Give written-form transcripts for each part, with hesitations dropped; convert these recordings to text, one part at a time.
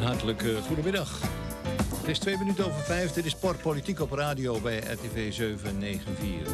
hartelijk goedemiddag. Het is 2 minuten over 5. Dit is Sport Politiek op radio bij RTV 794.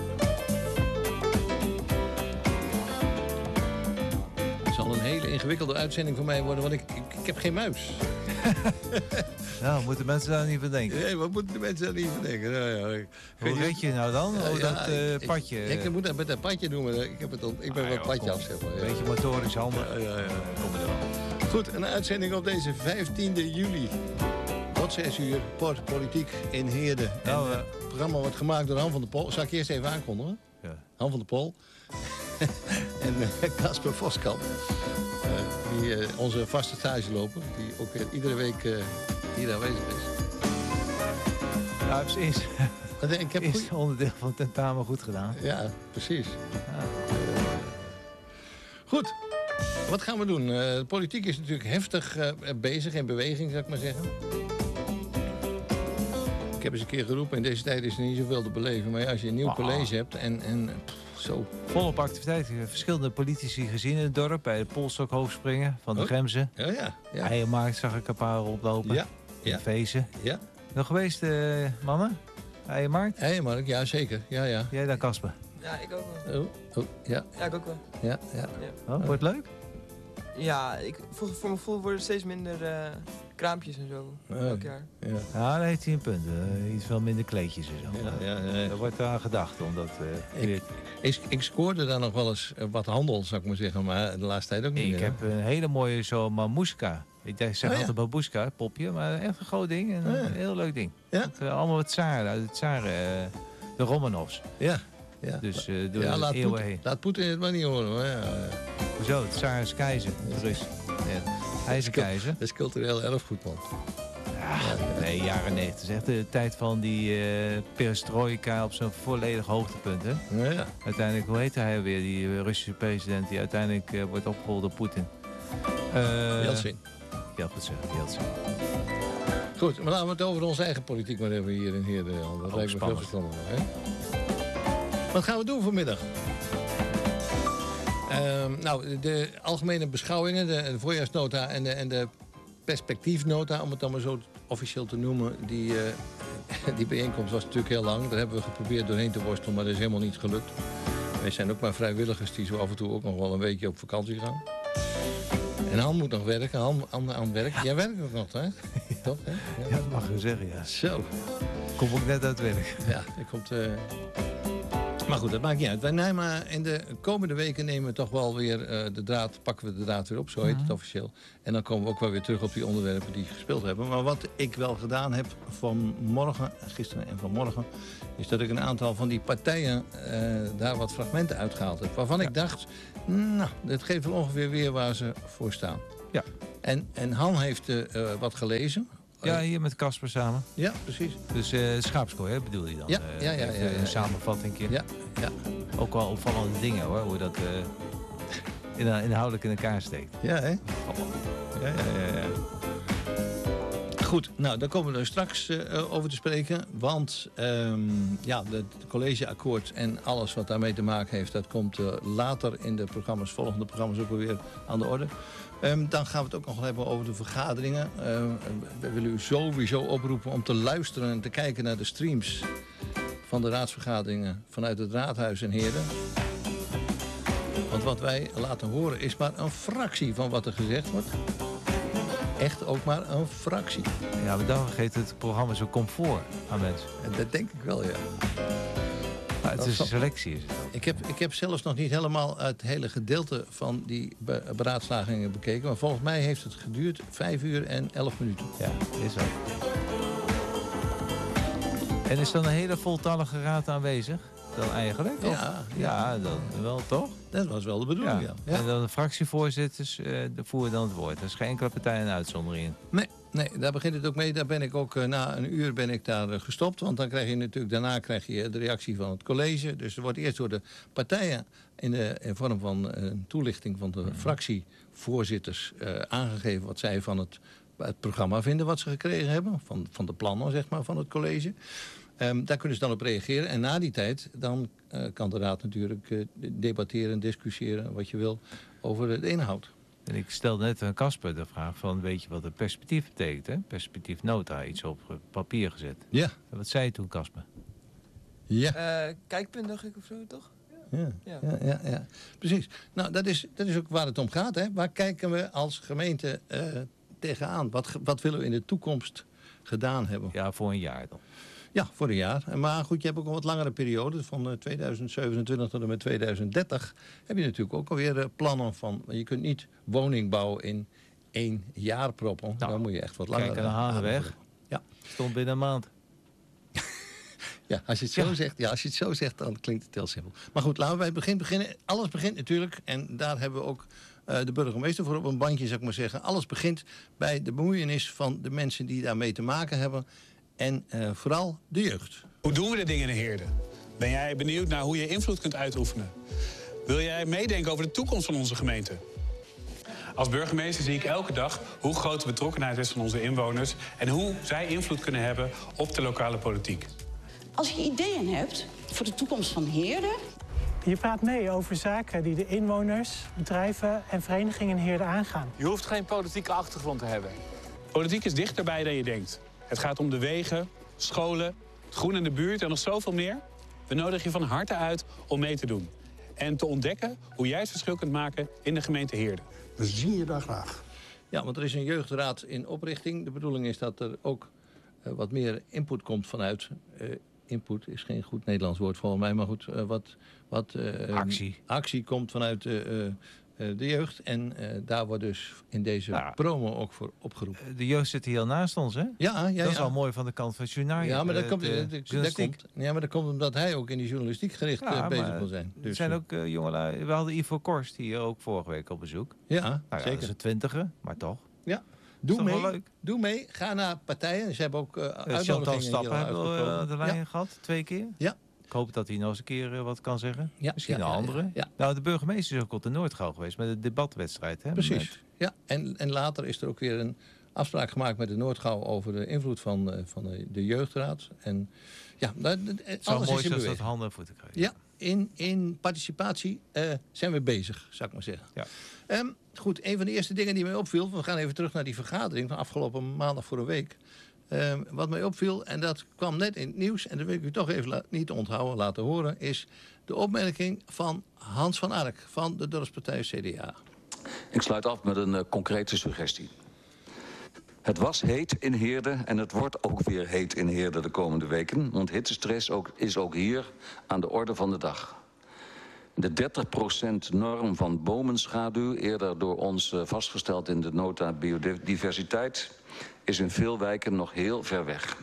Het zal een hele ingewikkelde uitzending voor mij worden, want ik heb geen muis. Nou, moeten mensen daar niet van denken? Nee, wat moeten de mensen daar niet van denken? Hoe red je nou dan? Padje? Ik moet met dat padje doen, maar ik ben wel padje af, zeg maar. Een beetje motorisch handig. Kom er wel. Goed, een uitzending op deze 15e juli. Tot 6 uur, Sport Politiek in Heerden. Nou, Het programma wordt gemaakt door Han van der Pol. Zal ik eerst even aankondigen? Ja. Han van der Pol. En Casper Voskamp. Die onze vaste stageloper. Die ook weer iedere week hier aanwezig is. Nou, Ik heb is onderdeel van het tentamen goed gedaan. Ja, precies. Ja. Goed. Wat gaan we doen? De politiek is natuurlijk heftig bezig, in beweging, zou ik maar zeggen. Ik heb eens een keer geroepen, in deze tijd is er niet zoveel te beleven. Maar ja, als je een nieuw college hebt en zo... Volop activiteit. Verschillende politici gezien in het dorp. Bij de Polstok hoogspringen van de Gemzen. Ja. Eiermarkt zag ik een paar oplopen. Ja. In Vezen. Ja. Nog geweest, mannen? Eiermarkt? Eiermarkt, ja, zeker. Ja. Jij dan, Casper? Ja, ik ook wel. Ja. Ja, ik ook wel. Ja. Oh, wordt het leuk? Ja, voor mijn gevoel worden er steeds minder kraampjes en zo. Elk jaar. Ja. Ja, daar heeft hij een punt. Iets wel minder kleedjes en zo. Ja. Daar wordt aan gedacht. Omdat, Ik scoorde daar nog wel eens wat handel, zou ik maar zeggen. Maar de laatste tijd ook niet meer. Ik heb een hele mooie zo mamushka. Ik zeg altijd babushka, popje. Maar echt een groot ding. Een heel leuk ding. Ja? Allemaal het tsaren, uit het tsaren. De Romanovs. Ja. Dus door de eeuwen heen. Laat Poetin het maar niet horen. Maar ja. Hoezo? Het tsaar is keizer. Rus. Ja. Hij is een keizer. Dat is cultureel erfgoed, man. Ja, nee, jaren 90. Het is echt de tijd van die perestroika op zo'n volledig hoogtepunt. Hè? Ja. Uiteindelijk, hoe heet hij weer, die Russische president die uiteindelijk wordt opgevolgd door Poetin? Yeltsin. Ja, goed zo. Yeltsin. Goed, maar laten we het over onze eigen politiek maar hebben hier in Heerden. Dat lijkt me veel verstandig. Hè? Wat gaan we doen vanmiddag? De algemene beschouwingen, de voorjaarsnota en de perspectiefnota, om het dan maar zo officieel te noemen, die bijeenkomst was natuurlijk heel lang. Daar hebben we geprobeerd doorheen te worstelen, maar dat is helemaal niet gelukt. Wij zijn ook maar vrijwilligers die zo af en toe ook nog wel een weekje op vakantie gaan. En Han moet nog werken. Han aan werk. Jij werkt ook nog, hè? Toch, hè? Ja, dat mag je zeggen, ja. Zo. Kom ook net uit werk. Ja, dat komt... Maar goed, dat maakt niet uit. Wij nemen in de komende weken nemen we toch wel weer pakken we de draad weer op, zo heet het officieel. En dan komen we ook wel weer terug op die onderwerpen die gespeeld hebben. Maar wat ik wel gedaan heb vanmorgen, gisteren en vanmorgen, is dat ik een aantal van die partijen daar wat fragmenten uitgehaald heb. Waarvan ik dacht, nou, dit geeft wel ongeveer weer waar ze voor staan. Ja. En Han heeft wat gelezen. Ja, hier met Casper samen. Ja, precies. Dus schaapskooi, hè, bedoel je dan? Ja. Een samenvatting. Ja. Ook wel opvallende dingen, hoor. Hoe dat inhoudelijk in elkaar steekt. Ja, hè? Ja. Goed, nou, daar komen we er straks over te spreken. Want het collegeakkoord en alles wat daarmee te maken heeft, dat komt later in de volgende programma's ook weer aan de orde. Dan gaan we het ook nog hebben over de vergaderingen. We willen u sowieso oproepen om te luisteren en te kijken naar de streams van de raadsvergaderingen vanuit het raadhuis in Heerden. Want wat wij laten horen is maar een fractie van wat er gezegd wordt. Echt ook maar een fractie. Ja, maar dan geeft het programma zo comfort aan mensen. En dat denk ik wel, ja. Maar het is een selectie. Is het ik heb zelfs nog niet helemaal het hele gedeelte van die beraadslagingen bekeken. Maar volgens mij heeft het geduurd 5 uur en 11 minuten. Ja, is dat. En is dan een hele voltallige raad aanwezig? Dan eigenlijk? Ja, dan wel toch? Dat was wel de bedoeling, ja. En dan de fractievoorzitters voeren dan het woord. Er is geen enkele partij een uitzondering in. Nee, daar begint het ook mee. Daar ben ik ook na een uur ben ik daar gestopt. Want dan krijg je natuurlijk, daarna krijg je de reactie van het college. Dus er wordt eerst door de partijen in vorm van een toelichting van de fractievoorzitters aangegeven wat zij van het programma vinden wat ze gekregen hebben. Van de plannen, zeg maar, van het college. Daar kunnen ze dan op reageren. En na die tijd, dan kan de raad natuurlijk debatteren, discussiëren, wat je wil, over de inhoud. En ik stelde net aan Casper de vraag van, weet je wat een perspectief betekent? Hè? Perspectiefnota, iets op papier gezet. Ja. En wat zei je toen, Casper? Ja. Kijkpunt, dacht ik, of zo, toch? Ja. Precies. Nou, dat is ook waar het om gaat. Hè? Waar kijken we als gemeente tegenaan? Wat willen we in de toekomst gedaan hebben? Ja, voor een jaar dan. Ja, voor een jaar. Maar goed, je hebt ook een wat langere periode. Van 2027 tot en met 2030 heb je natuurlijk ook alweer plannen van. Je kunt niet woningbouw in 1 jaar proppen. Nou, dan moet je echt wat langer. Kijk aan de Hanenweg. Ja. Stond binnen een maand. Ja, als je het zo zegt, dan klinkt het heel simpel. Maar goed, laten we bij het begin beginnen. Alles begint natuurlijk, en daar hebben we ook de burgemeester voor op een bandje, zou ik maar zeggen. Alles begint bij de bemoeienis van de mensen die daarmee te maken hebben. En vooral de jeugd. Hoe doen we de dingen in Heerden? Ben jij benieuwd naar hoe je invloed kunt uitoefenen? Wil jij meedenken over de toekomst van onze gemeente? Als burgemeester zie ik elke dag hoe groot de betrokkenheid is van onze inwoners en hoe zij invloed kunnen hebben op de lokale politiek. Als je ideeën hebt voor de toekomst van Heerden. Je praat mee over zaken die de inwoners, bedrijven en verenigingen in Heerden aangaan. Je hoeft geen politieke achtergrond te hebben. Politiek is dichterbij dan je denkt. Het gaat om de wegen, scholen, het groen in de buurt en nog zoveel meer. We nodigen je van harte uit om mee te doen. En te ontdekken hoe jij het verschil kunt maken in de gemeente Heerden. We zien je daar graag. Ja, want er is een jeugdraad in oprichting. De bedoeling is dat er ook wat meer input komt vanuit. Input is geen goed Nederlands woord volgens mij, maar goed, actie komt vanuit de jeugd. En daar wordt dus in deze promo ook voor opgeroepen. De jeugd zit hier naast ons, hè? Ja. Dat is wel mooi van de kant van journaal. Ja, maar dat komt omdat hij ook in die journalistiek gericht bezig wil zijn. Er zijn ook jongelui. We hadden Ivo Korst hier ook vorige week op bezoek. Ja, zeker. Dat is een 20er, maar toch. Ja. Doe mee. Ga naar partijen. Ze hebben ook uitnodigingen. Chantal Stappen hebben we de lijn gehad, 2 keer. Ja. Ik hoop dat hij nog eens een keer wat kan zeggen. Ja, misschien een andere. Ja. Nou, de burgemeester is ook op de Noordgouw geweest met de debatwedstrijd. Hè, precies. Ja. En later is er ook weer een afspraak gemaakt met de Noordgouw over de invloed van de jeugdraad. En ja, alles mooi is in als beweging. dat handen en voeten krijgen. Ja, in participatie zijn we bezig, zou ik maar zeggen. Ja. Goed, een van de eerste dingen die mij opviel. We gaan even terug naar die vergadering van afgelopen maandag voor een week. Wat mij opviel, en dat kwam net in het nieuws, en dat wil ik u toch even niet onthouden, laten horen, is de opmerking van Hans van Ark van de dorpspartij CDA. Ik sluit af met een concrete suggestie. Het was heet in Heerden en het wordt ook weer heet in Heerden de komende weken, want hittestress is ook hier aan de orde van de dag. De 30% norm van bomenschaduw, eerder door ons vastgesteld in de nota biodiversiteit, is in veel wijken nog heel ver weg.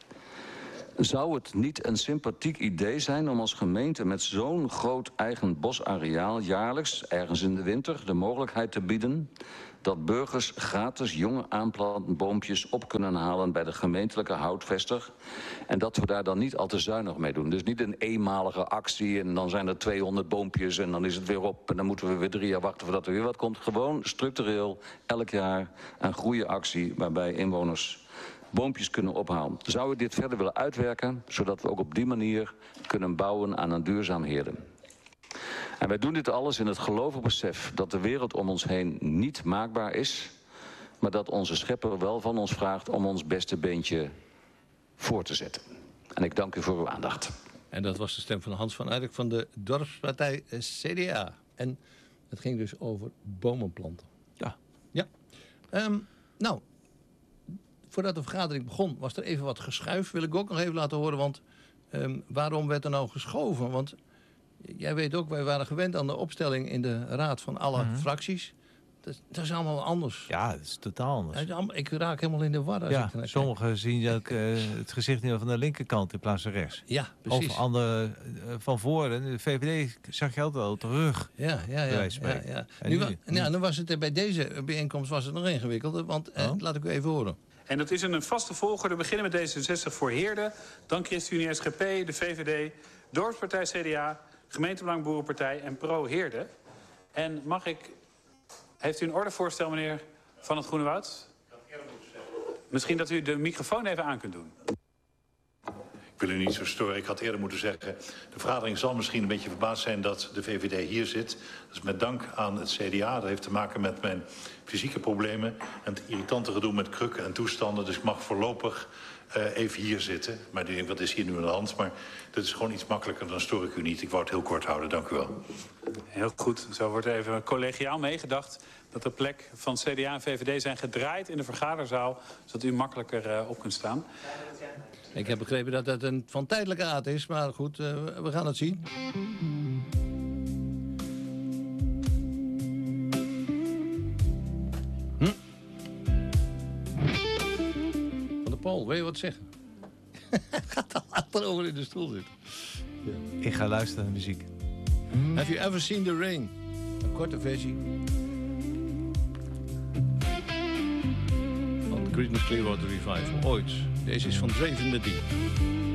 Zou het niet een sympathiek idee zijn om als gemeente met zo'n groot eigen bosareaal jaarlijks, ergens in de winter, de mogelijkheid te bieden dat burgers gratis jonge aanplantboompjes op kunnen halen bij de gemeentelijke houtvester en dat we daar dan niet al te zuinig mee doen. Dus niet een eenmalige actie en dan zijn er 200 boompjes en dan is het weer op en dan moeten we weer 3 jaar wachten voordat er weer wat komt. Gewoon structureel elk jaar een goede actie waarbij inwoners boompjes kunnen ophalen. Zou u dit verder willen uitwerken, zodat we ook op die manier kunnen bouwen aan een duurzaam Heerden? En wij doen dit alles in het gelovig besef dat de wereld om ons heen niet maakbaar is, maar dat onze schepper wel van ons vraagt om ons beste beentje voor te zetten. En ik dank u voor uw aandacht. En dat was de stem van Hans van Eyck van de dorpspartij CDA. En het ging dus over bomenplanten. Ja. Nou, voordat de vergadering begon, was er even wat geschuif. Wil ik ook nog even laten horen, want waarom werd er nou geschoven? Want jij weet ook, wij waren gewend aan de opstelling in de raad van alle fracties. Dat is allemaal anders. Ja, dat is totaal anders. Ik raak helemaal in de war. Ja, sommigen zien ook het gezicht niet van de linkerkant in plaats van rechts. Ja, precies. Of anderen van voren. De VVD zag je altijd al op de rug. Ja. Nu was het bij deze bijeenkomst was het nog ingewikkelder. Want laat ik u even horen. En dat is een vaste volgorde. We beginnen met D66 voor Heerden, dan ChristenUnie SGP, de VVD, Dorpspartij CDA, Gemeentebelang Boerenpartij en Pro Heerden. En heeft u een ordevoorstel, meneer Van het Groene Woud? Misschien dat u de microfoon even aan kunt doen. Ik wil u niet zo storen. Ik had eerder moeten zeggen... de vergadering zal misschien een beetje verbaasd zijn dat de VVD hier zit. Dat is met dank aan het CDA. Dat heeft te maken met mijn fysieke problemen... en het irritante gedoe met krukken en toestanden. Dus ik mag voorlopig even hier zitten. Maar ik denk, wat is hier nu aan de hand? Maar dit is gewoon iets makkelijker, dan stoor ik u niet. Ik wou het heel kort houden. Dank u wel. Heel goed. Zo wordt even collegiaal meegedacht... dat de plek van CDA en VVD zijn gedraaid in de vergaderzaal... zodat u makkelijker op kunt staan. Ik heb begrepen dat het van tijdelijke aard is, maar goed, we gaan het zien. Van de Paul, wil je wat zeggen? Gaat al achterover in de stoel zitten. Ja. Ik ga luisteren naar muziek. Have you ever seen the rain? Een korte versie. Van Creedence Clearwater Revival. Ooit. Deze is van Dre van der Diep.